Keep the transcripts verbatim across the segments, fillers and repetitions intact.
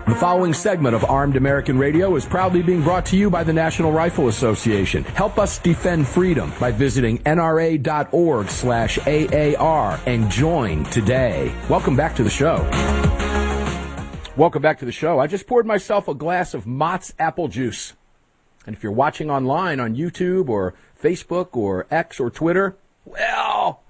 The following segment of Armed American Radio is proudly being brought to you by the National Rifle Association. Help us defend freedom by visiting N R A dot org slash A A R and join today. Welcome back to the show. Welcome back to the show. I just poured myself a glass of Mott's apple juice. And if you're watching online on YouTube or Facebook or X or Twitter, well,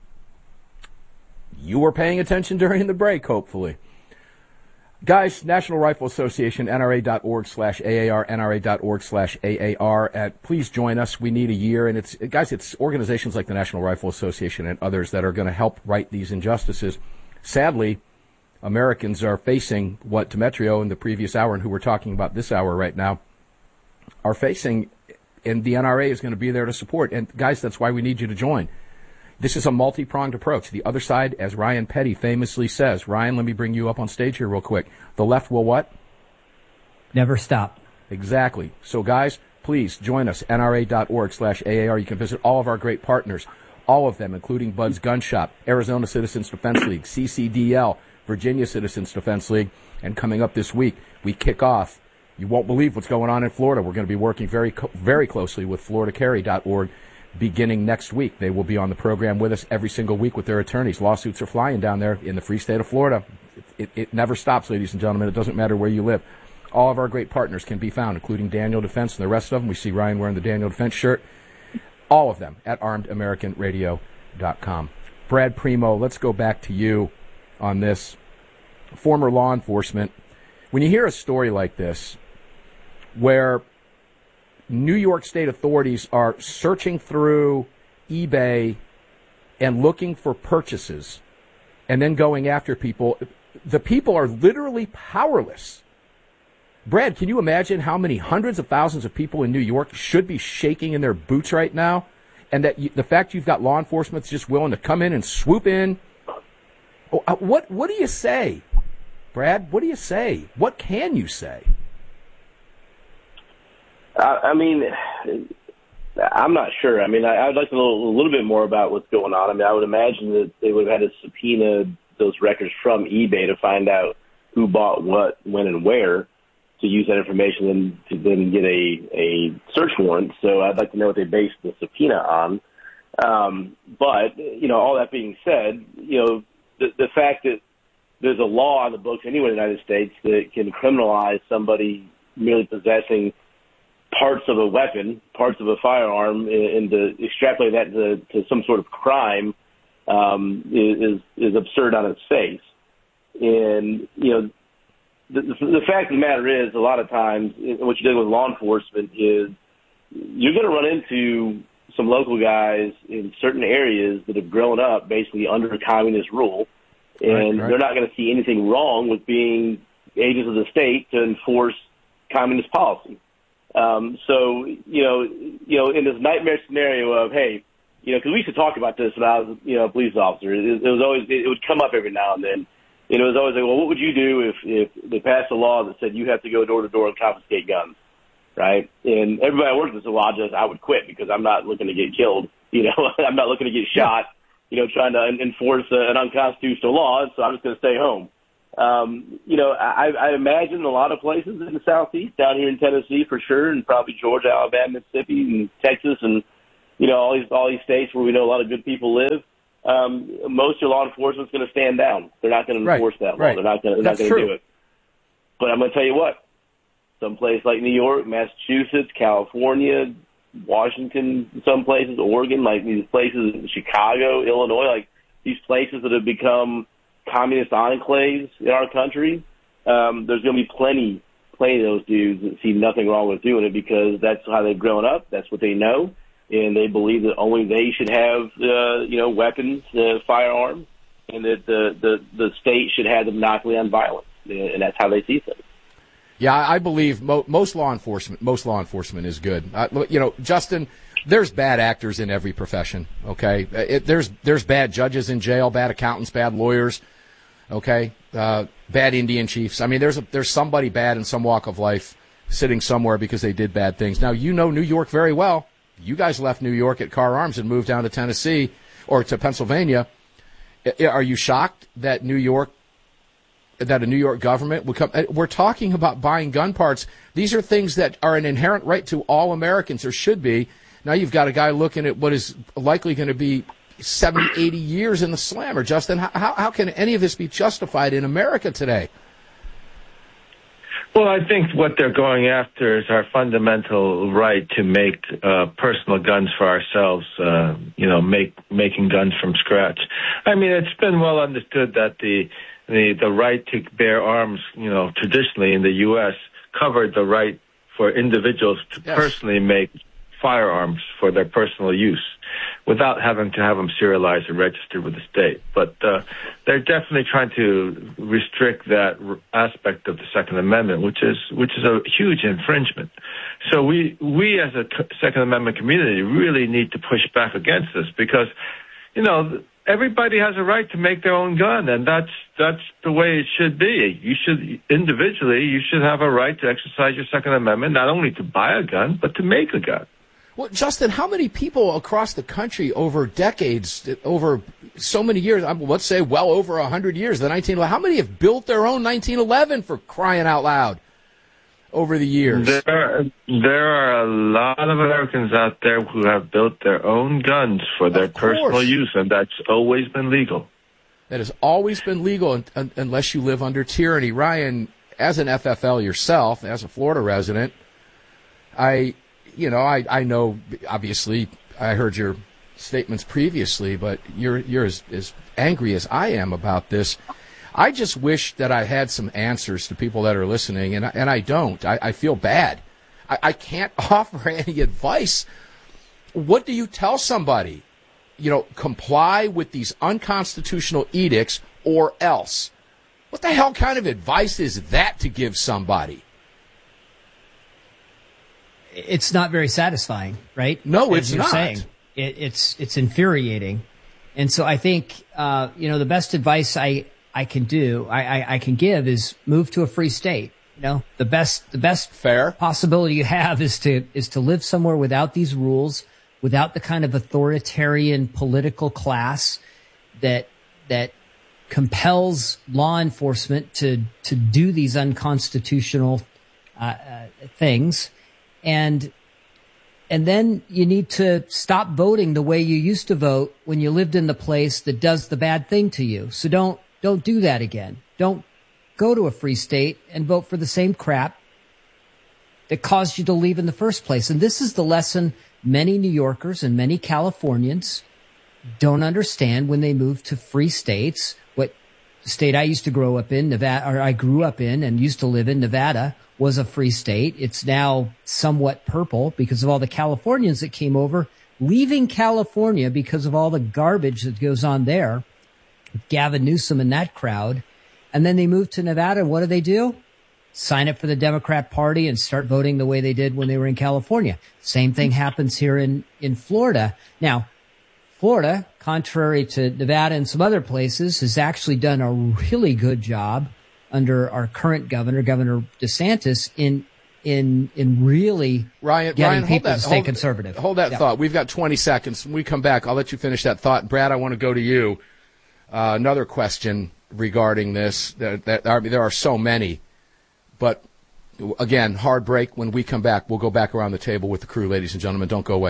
you were paying attention during the break, hopefully. Guys, National Rifle Association, N R A dot org slash A A R, N R A dot org slash A A R. At, please join us. We need a year. And it's, guys, it's organizations like the National Rifle Association and others that are going to help right these injustices. Sadly, Americans are facing what Demetrio in the previous hour and who we're talking about this hour right now are facing, and the N R A is going to be there to support. And, guys, that's why we need you to join. This is a multi-pronged approach. The other side, as Ryan Petty famously says, Ryan, let me bring you up on stage here real quick. The left will what? Never stop. Exactly. So, guys, please join us, N R A dot org slash A A R. You can visit all of our great partners, all of them, including Bud's Gun Shop, Arizona Citizens Defense League, C C D L, Virginia Citizens Defense League. And coming up this week, we kick off. You won't believe what's going on in Florida. We're going to be working very, very closely with Florida Carry dot org. Beginning next week. They will be on the program with us every single week with their attorneys. Lawsuits are flying down there in the free state of Florida. It, it, it never stops, ladies and gentlemen. It doesn't matter where you live. All of our great partners can be found, including Daniel Defense and the rest of them. We see Ryan wearing the Daniel Defense shirt. All of them at armed american radio dot com. Brad Primo, let's go back to you on this. Former law enforcement. When you hear a story like this, where New York State authorities are searching through eBay and looking for purchases and then going after people. The people are literally powerless. Brad, can you imagine how many hundreds of thousands of people in New York should be shaking in their boots right now? And that you, the fact you've got law enforcement that's just willing to come in and swoop in. What, what do you say, Brad? What do you say? What can you say? I mean, I'm not sure. I mean, I, I'd like to know a little bit more about what's going on. I mean, I would imagine that they would have had to subpoena those records from eBay to find out who bought what, when, and where to use that information and to then get a, a search warrant. So I'd like to know what they based the subpoena on. Um, but, you know, all that being said, you know, the, the fact that there's a law on the books anywhere in the United States that can criminalize somebody merely possessing parts of a weapon, parts of a firearm, and to extrapolate that to, to some sort of crime um, is is absurd on its face. And, you know, the, the fact of the matter is, a lot of times, what you're doing with law enforcement is you're going to run into some local guys in certain areas that have grown up basically under a communist rule, and right, right. they're not going to see anything wrong with being agents of the state to enforce communist policy. Um, so, you know, you know, in this nightmare scenario of, hey, you know, because we used to talk about this when I was, you know, a police officer. It, it was always, it would come up every now and then. And it was always like, well, what would you do if, if they passed a law that said you have to go door to door and confiscate guns, right? And everybody I worked with said, well, I'll just, I would quit because I'm not looking to get killed. You know, I'm not looking to get shot, you know, trying to enforce an unconstitutional law, so I'm just going to stay home. Um, you know, I, I imagine a lot of places in the Southeast, down here in Tennessee for sure, and probably Georgia, Alabama, Mississippi, and Texas, and, you know, all these, all these states where we know a lot of good people live, um, most of law enforcement's going to stand down. They're not going to enforce right, that law. Right. They're not going to do it. But I'm going to tell you what, some place like New York, Massachusetts, California, Washington, some places, Oregon, like these places, Chicago, Illinois, like these places that have become communist enclaves in our country, um, there's going to be plenty, plenty of those dudes that see nothing wrong with doing it because that's how they've grown up. That's what they know, and they believe that only they should have, uh, you know, weapons, uh, firearms, and that the, the the state should have the monopoly on violence, and that's how they see things. Yeah, I believe mo- most law enforcement, most law enforcement is good. Uh, you know, Justin, there's bad actors in every profession. Okay, it, there's there's bad judges in jail, bad accountants, bad lawyers. Okay, uh, bad Indian chiefs. I mean, there's a, there's somebody bad in some walk of life sitting somewhere because they did bad things. Now, you know New York very well. You guys left New York at Car Arms and moved down to Tennessee or to Pennsylvania. Are you shocked that New York that a New York government would come. We're talking about buying gun parts. These are things that are an inherent right to all Americans, or should be. Now you've got a guy looking at what is likely going to be seventy, eighty years in the slammer. Justin, how, how can any of this be justified in America today? Well, I think what they're going after is our fundamental right to make uh, personal guns for ourselves, uh, you know, make making guns from scratch. I mean, it's been well understood that the, the, the right to bear arms, you know, traditionally in the U S covered the right for individuals to yes. personally make firearms for their personal use without having to have them serialized and registered with the state. But uh, they're definitely trying to restrict that r- aspect of the Second Amendment, which is which is a huge infringement. So we we as a c- Second Amendment community really need to push back against this because, you know, everybody has a right to make their own gun, and that's that's the way it should be. You should individually, you should have a right to exercise your Second Amendment, not only to buy a gun, but to make a gun. Well, Justin, how many people across the country over decades, over so many years, let's say well over one hundred years, the nineteen eleven, how many have built their own nineteen eleven, for crying out loud, over the years? There, there are a lot of Americans out there who have built their own guns for their personal use, and that's always been legal. That has always been legal un- un- unless you live under tyranny. Ryan, as an F F L yourself, as a Florida resident, I... You know, I, I know, obviously, I heard your statements previously, but you're you're as, as angry as I am about this. I just wish that I had some answers to people that are listening, and I, and I don't. I, I feel bad. I, I can't offer any advice. What do you tell somebody? You know, comply with these unconstitutional edicts or else. What the hell kind of advice is that to give somebody? It's not very satisfying, right? No, As it's you're not. Saying. It, it's it's infuriating, and so I think uh, you know the best advice I, I can do I, I, I can give is move to a free state. You know, the best the best fair possibility you have is to is to live somewhere without these rules, without the kind of authoritarian political class that that compels law enforcement to to do these unconstitutional uh, uh, things. And and then you need to stop voting the way you used to vote when you lived in the place that does the bad thing to you. So don't don't do that again. Don't go to a free state and vote for the same crap that caused you to leave in the first place. And this is the lesson many New Yorkers and many Californians don't understand when they move to free states. What the state I used to grow up in, Nevada, or I grew up in and used to live in, Nevada, was a free state. It's now somewhat purple because of all the Californians that came over, leaving California because of all the garbage that goes on there. Gavin Newsom and that crowd. And then they moved to Nevada. And what do they do? Sign up for the Democrat Party and start voting the way they did when they were in California. Same thing happens here in, in Florida. Now, Florida, contrary to Nevada and some other places, has actually done a really good job under our current governor, Governor DeSantis, in in in really Ryan, getting Ryan, people hold that, to stay hold, conservative. Hold that yeah. thought. We've got twenty seconds. When we come back, I'll let you finish that thought. Brad, I want to go to you. Uh, another question regarding this. That, that, I mean, there are so many. But, again, hard break. When we come back, we'll go back around the table with the crew, ladies and gentlemen. Don't go away.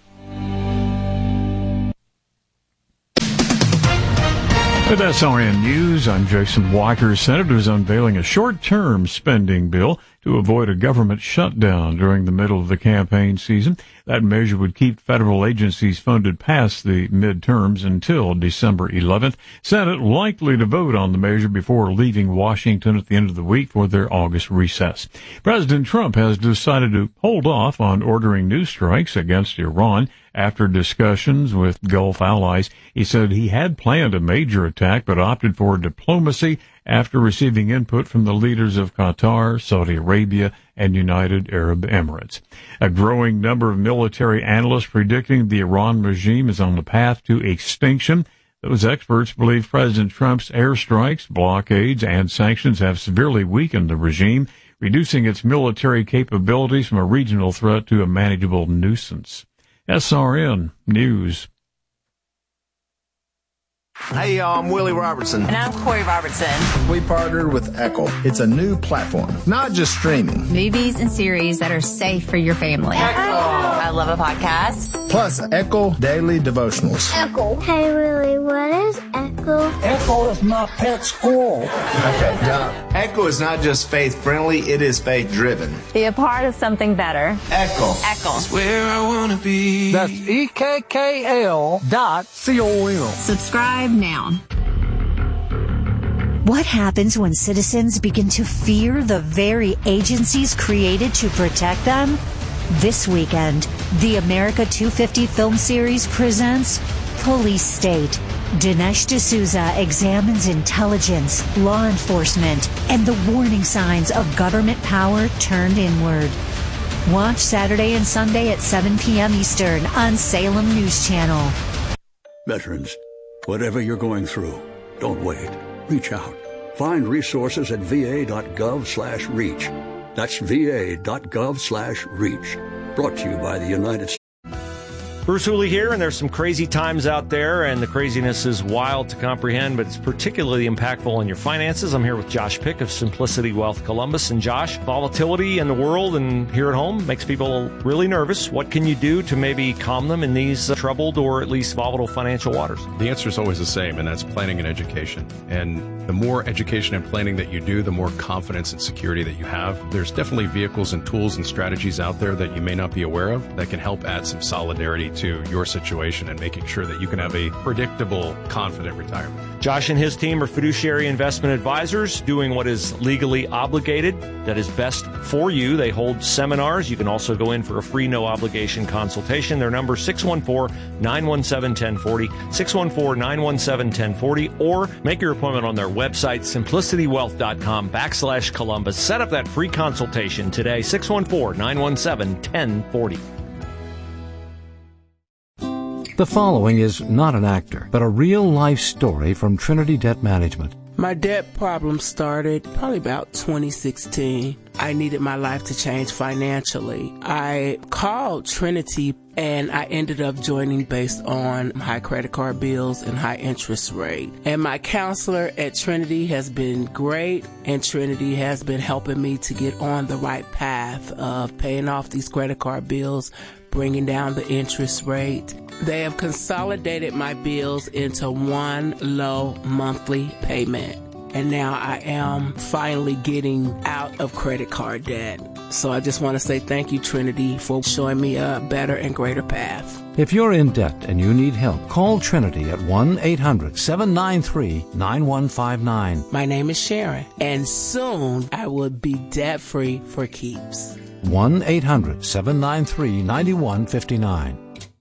With S R N News, I'm Jason Walker. Senators unveiling a short-term spending bill to avoid a government shutdown during the middle of the campaign season. That measure would keep federal agencies funded past the midterms until December eleventh. Senate likely to vote on the measure before leaving Washington at the end of the week for their August recess. President Trump has decided to hold off on ordering new strikes against Iran. After discussions with Gulf allies, he said he had planned a major attack but opted for diplomacy after receiving input from the leaders of Qatar, Saudi Arabia, and United Arab Emirates. A growing number of military analysts predicting the Iran regime is on the path to extinction. Those experts believe President Trump's airstrikes, blockades, and sanctions have severely weakened the regime, reducing its military capabilities from a regional threat to a manageable nuisance. S R N News. Hey, y'all, I'm Willie Robertson. And I'm Corey Robertson. We partnered with Echo. It's a new platform, not just streaming. Movies and series that are safe for your family. Echo. I love a podcast. Plus, Echo Daily Devotionals. Echo. Hey, Willie, what is Echo? Echo is my pet squirrel. Okay, Doc. Echo is not just faith-friendly, it is faith-driven. Be a part of something better. Echo. Echo. That's where I want to be. That's E K K L dot C O M. Subscribe now. What happens when citizens begin to fear the very agencies created to protect them? This weekend, the America two fifty film series presents Police State. Dinesh D'Souza examines intelligence, law enforcement, and the warning signs of government power turned inward. Watch Saturday and Sunday at seven p.m. Eastern on Salem News Channel. Veterans, whatever you're going through, don't wait. Reach out. Find resources at va.gov slash reach. That's va.gov slash reach. Brought to you by the United States. Bruce Hooley here, and there's some crazy times out there, and the craziness is wild to comprehend, but it's particularly impactful on your finances. I'm here with Josh Pick of Simplicity Wealth Columbus. And Josh, volatility in the world and here at home makes people really nervous. What can you do to maybe calm them in these uh, troubled or at least volatile financial waters? The answer is always the same, and that's planning and education. And the more education and planning that you do, the more confidence and security that you have. There's definitely vehicles and tools and strategies out there that you may not be aware of that can help add some solidarity to your situation and making sure that you can have a predictable, confident retirement. Josh and his team are fiduciary investment advisors doing what is legally obligated, that is best for you. They hold seminars. You can also go in for a free, no-obligation consultation. Their number, six one four, nine one seven, one zero four zero, six one four, nine one seven, one zero four zero, or make your appointment on their website, simplicitywealth.com backslash Columbus. Set up that free consultation today, six one four, nine one seven, one zero four zero. The following is not an actor, but a real-life story from Trinity Debt Management. My debt problem started probably about twenty sixteen. I needed my life to change financially. I called Trinity and I ended up joining based on high credit card bills and high interest rate. And my counselor at Trinity has been great, and Trinity has been helping me to get on the right path of paying off these credit card bills, bringing down the interest rate. They have consolidated my bills into one low monthly payment. And now I am finally getting out of credit card debt. So I just want to say thank you, Trinity, for showing me a better and greater path. If you're in debt and you need help, call Trinity at one eight hundred, seven nine three, nine one five nine. My name is Sharon, and soon I will be debt-free for keeps. one eight hundred, seven nine three, nine one five nine.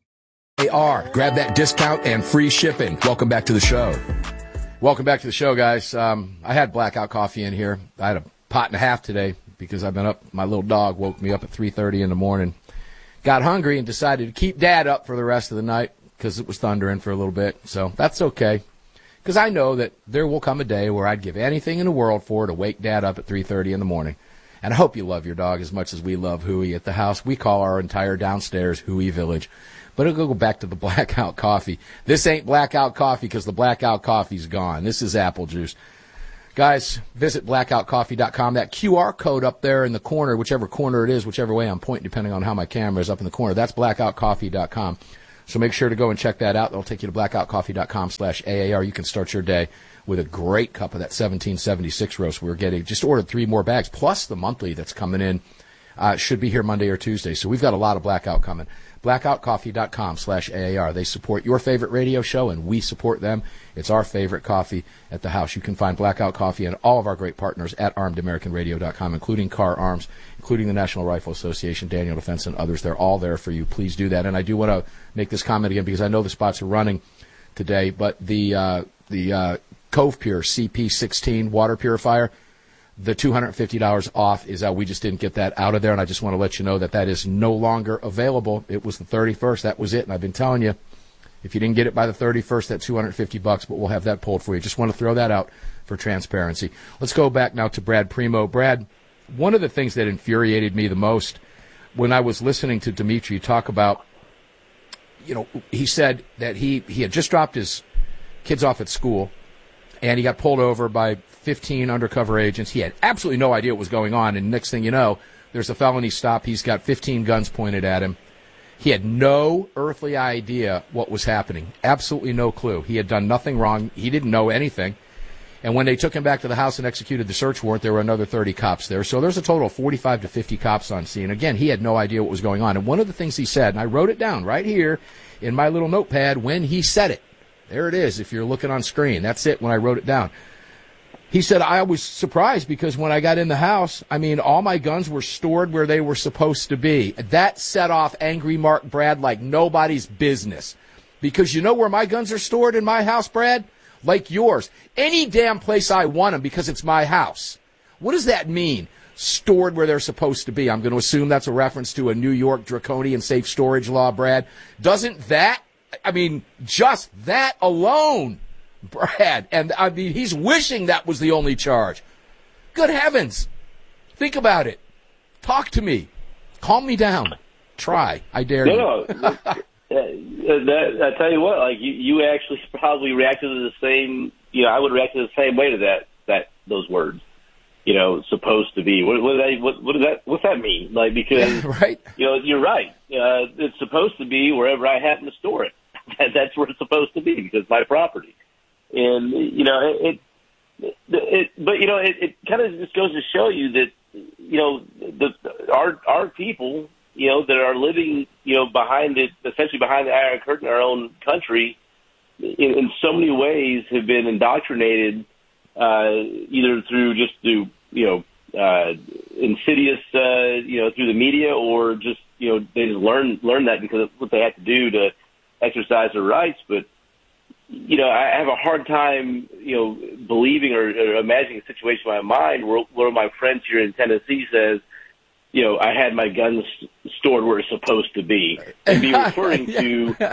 A R. Grab that discount and free shipping. Welcome back to the show. Welcome back to the show, guys. Um, I had blackout coffee in here. I had a pot and a half today because I've been up. My little dog woke me up at three thirty in the morning. Got hungry and decided to keep Dad up for the rest of the night because it was thundering for a little bit. So that's okay, because I know that there will come a day where I'd give anything in the world for to wake Dad up at three thirty in the morning. And I hope you love your dog as much as we love Huey at the house. We call our entire downstairs Huey Village. But it'll go back to the blackout coffee. This ain't blackout coffee because the blackout coffee's gone. This is apple juice. Guys, visit blackout coffee dot com. That Q R code up there in the corner, whichever corner it is, whichever way I'm pointing, depending on how my camera is up in the corner, that's blackout coffee dot com. So make sure to go and check that out. That'll take you to blackout coffee dot com slash A A R. You can start your day with a great cup of that seventeen seventy-six roast. We're getting, just ordered three more bags, plus the monthly that's coming in. Uh, should be here Monday or Tuesday. So we've got a lot of blackout coming. blackout coffee dot com slash A A R. They support your favorite radio show, and we support them. It's our favorite coffee at the house. You can find Blackout Coffee and all of our great partners at armed american radio dot com, including Car Arms, including the National Rifle Association, Daniel Defense, and others. They're all there for you. Please do that. And I do want to make this comment again because I know the spots are running today, but the uh, the uh, Cove Pure C P sixteen water purifier, the two hundred fifty dollars off is out. We just didn't get that out of there, and I just want to let you know that that is no longer available. It was the thirty-first. That was it, and I've been telling you, if you didn't get it by the thirty-first, that two hundred fifty bucks, but we'll have that pulled for you. Just want to throw that out for transparency. Let's go back now to Brad Primo. Brad, one of the things that infuriated me the most when I was listening to Dimitri talk about, you know, he said that he, he had just dropped his Kid's off at school, and he got pulled over by fifteen undercover agents. He had absolutely no idea what was going on, and next thing you know, there's a felony stop. He's got fifteen guns pointed at him. He had no earthly idea what was happening. Absolutely no clue. He had done nothing wrong. He didn't know anything. And when they took him back to the house and executed the search warrant, there were another thirty cops there. So there's a total of forty-five to fifty cops on scene. Again, he had no idea what was going on. And one of the things he said, and I wrote it down right here in my little notepad when he said it. There it is if you're looking on screen. That's it when I wrote it down. He said, I was surprised because when I got in the house, I mean, all my guns were stored where they were supposed to be. That set off angry Mark Brad like nobody's business. Because you know where my guns are stored in my house, Brad? Like yours. Any damn place I want them because it's my house. What does that mean? Stored where they're supposed to be. I'm going to assume that's a reference to a New York draconian safe storage law, Brad. Doesn't that, I mean, just that alone, Brad, and I mean, he's wishing that was the only charge. Good heavens. Think about it. Talk to me. Calm me down. Try. I dare you. No, no. Uh, that, I tell you what, like you, you actually probably reacted to the same. You know, I would react to the same way to that. That those words, you know, supposed to be. What, what, what, what does that? What's that mean? Like because, yeah, right? You know, you're right. Uh, it's supposed to be wherever I happen to store it. That's where it's supposed to be because it's my property. And you know, it. it, it but you know, it, it kind of just goes to show you that you know the our our people. You know, that are living, you know, behind it, essentially behind the iron curtain in our own country, in, in so many ways have been indoctrinated, uh, either through just through, you know, uh, insidious, uh, you know, through the media or just, you know, they just learn, learn that because it's what they have to do to exercise their rights. But, you know, I have a hard time, you know, believing or, or imagining a situation in my mind where one of my friends here in Tennessee says, you know, I had my guns stored where it's supposed to be, and be referring to,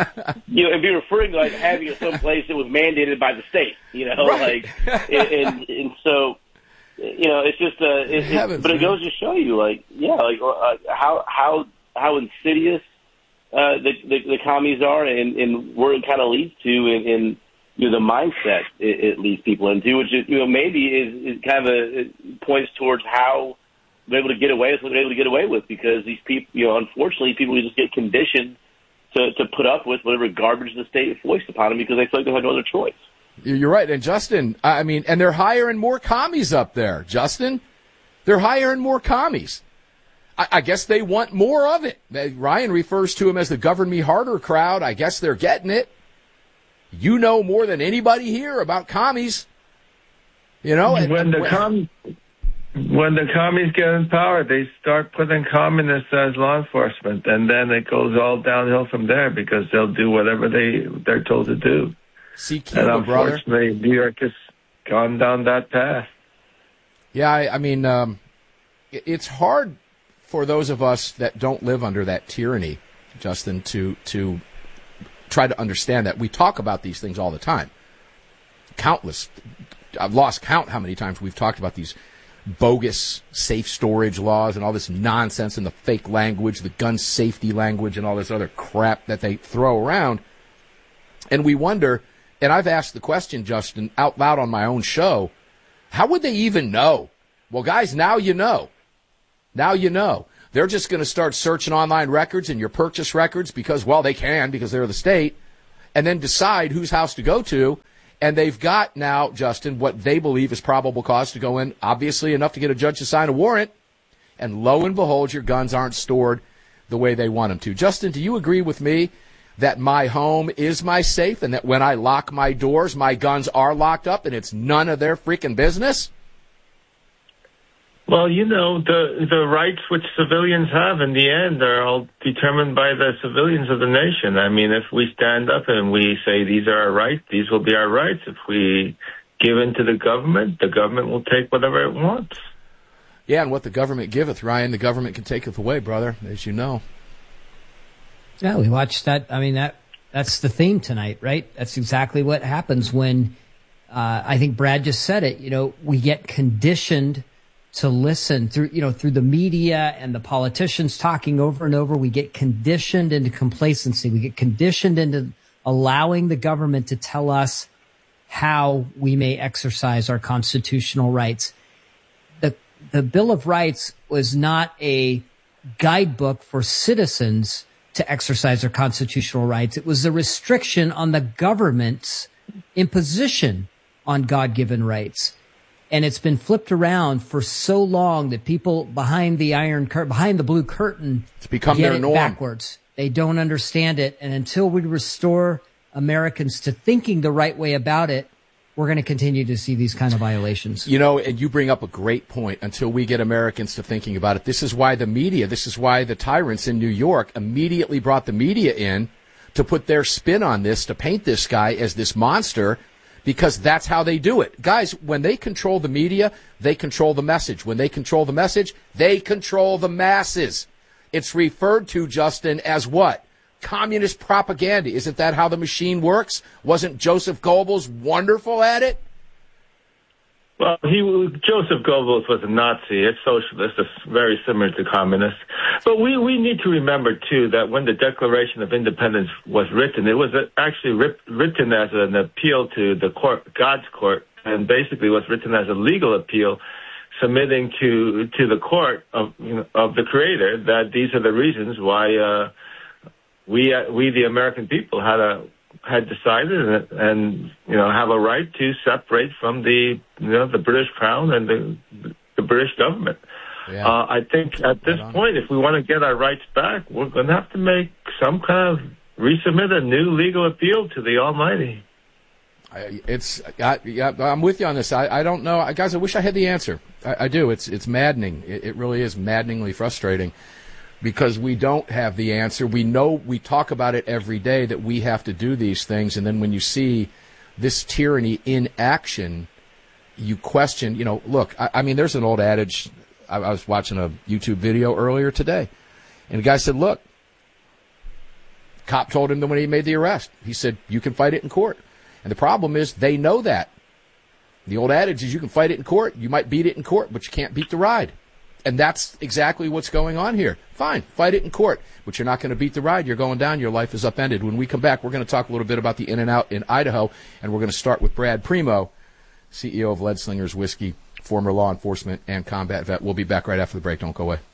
you know, and be referring to like having it someplace that was mandated by the state, you know, right. like, and, and and so, you know, it's just, uh, it, it, but it goes to show you, like, yeah, like uh, how how how insidious uh, the, the the commies are, and, and where it kind of leads to, and, and you know, the mindset it, it leads people into, which is, you know, maybe is, is kind of a it points towards how they're able to get away with what they're able to get away with because these people, you know, unfortunately, people just get conditioned to, to put up with whatever garbage the state foists upon them because they feel like they have no other choice. You're right. And Justin, I mean, and they're hiring more commies up there, Justin. They're hiring more commies. I, I guess they want more of it. Ryan refers to them as the govern me harder crowd. I guess they're getting it. You know more than anybody here about commies. You know, and, when the when, com- When the commies get in power, they start putting communists as law enforcement, and then it goes all downhill from there because they'll do whatever they, they're told to do. See, Cuba, and unfortunately, brother. New York has gone down that path. Yeah, I, I mean, um, it's hard for those of us that don't live under that tyranny, Justin, to to try to understand that. We talk about these things all the time. Countless. I've lost count how many times we've talked about these bogus safe storage laws and all this nonsense and the fake language, the gun safety language and all this other crap that they throw around. And we wonder, and I've asked the question, Justin, out loud on my own show, how would they even know? Well, guys, now you know. Now you know. They're just going to start searching online records and your purchase records because, well, they can because they're the state, and then decide whose house to go to. And they've got now, Justin, what they believe is probable cause to go in, obviously enough to get a judge to sign a warrant. And lo and behold, your guns aren't stored the way they want them to. Justin, do you agree with me that my home is my safe and that when I lock my doors, my guns are locked up and it's none of their freaking business? Well, you know, the the rights which civilians have in the end are all determined by the civilians of the nation. I mean, if we stand up and we say these are our rights, these will be our rights. If we give in to the government, the government will take whatever it wants. Yeah, and what the government giveth, Ryan, the government can taketh away, brother, as you know. Yeah, we watched that. I mean, that that's the theme tonight, right? That's exactly what happens when, uh, I think Brad just said it, you know, we get conditioned to listen through, you know, through the media and the politicians talking over and over. We get conditioned into complacency. We get conditioned into allowing the government to tell us how we may exercise our constitutional rights. The, the Bill of Rights was not a guidebook for citizens to exercise their constitutional rights. It was a restriction on the government's imposition on God-given rights. And it's been flipped around for so long that people behind the iron curtain, behind the blue curtain, it's become get their it norm. backwards. They don't understand it. And until we restore Americans to thinking the right way about it, we're going to continue to see these kind of violations. You know, and you bring up a great point. Until we get Americans to thinking about it, this is why the media, this is why the tyrants in New York immediately brought the media in to put their spin on this, to paint this guy as this monster, because that's how they do it. Guys, when they control the media, they control the message. When they control the message, they control the masses. It's referred to, Justin, as what? Communist propaganda. Isn't that how the machine works? Wasn't Joseph Goebbels wonderful at it? Well, he Joseph Goebbels was a Nazi, a socialist, very similar to communist. But we, we need to remember, too, that when the Declaration of Independence was written, it was actually rip, written as an appeal to the court, God's court, and basically was written as a legal appeal, submitting to to the court of you know, of the Creator that these are the reasons why uh, we uh, we the American people had a had decided and, and you know have a right to separate from the you know the British Crown and the the British government. Yeah. Uh, I think at this right point, if we want to get our rights back, we're going to have to make some kind of resubmit a new legal appeal to the Almighty. I, it's I, yeah, I'm with you on this. I, I don't know, I, guys. I wish I had the answer. I, I do. It's it's maddening. It, it really is maddeningly frustrating because we don't have the answer. We know we talk about it every day that we have to do these things, and then when you see this tyranny in action, you question. You know, look. I, I mean, there's an old adage. I, I was watching a YouTube video earlier today, and the guy said, "Look." Cop told him that when he made the arrest, he said, "You can fight it in court." And the problem is they know that. The old adage is you can fight it in court, you might beat it in court, but you can't beat the ride. And that's exactly what's going on here. Fine, fight it in court, but you're not going to beat the ride. You're going down. Your life is upended. When we come back, we're going to talk a little bit about the In-N-Out in Idaho, and we're going to start with Brad Primo, C E O of Lead Slingers Whiskey, former law enforcement and combat vet. We'll be back right after the break. Don't go away.